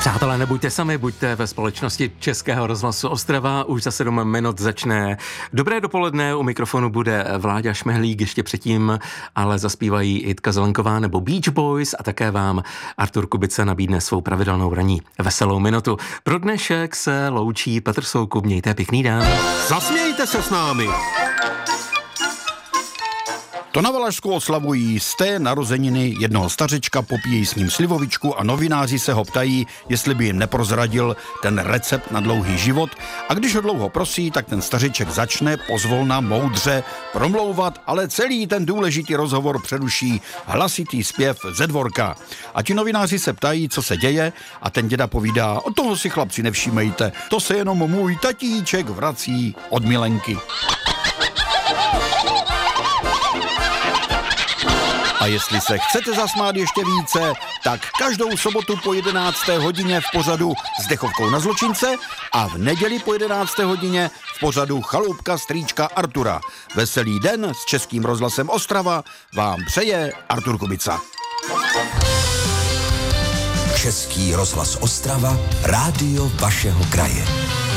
Přátelé, nebuďte sami, buďte ve společnosti Českého rozhlasu Ostrava. Už za 7 minut začne Dobré dopoledne, u mikrofonu bude Vláďa Šmehlík, ještě předtím ale zaspívají Jitka Zelenková nebo Beach Boys a také vám Artur Kubice nabídne svou pravidelnou ranní veselou minutu. Pro dnešek se loučí Petr Soukup, mějte pěkný den. Zasmějte se s námi. To na Valašsku oslavují 100. narozeniny jednoho stařečka, popíjí s ním slivovičku a novináři se ho ptají, jestli by jim neprozradil ten recept na dlouhý život, a když ho dlouho prosí, tak ten stařeček začne pozvolna moudře promlouvat, ale celý ten důležitý rozhovor přeruší hlasitý zpěv ze dvorka. A ti novináři se ptají, co se děje, a ten děda povídá: "O toho si chlapci nevšímejte, to se jenom můj tatíček vrací od milenky." A jestli se chcete zasmát ještě více, tak každou sobotu po 11. hodině v pořadu S dechovkou na zločince a v neděli po 11. hodině v pořadu Chaloupka strýčka Artura. Veselý den s Českým rozhlasem Ostrava vám přeje Artur Kubica. Český rozhlas Ostrava, rádio vašeho kraje.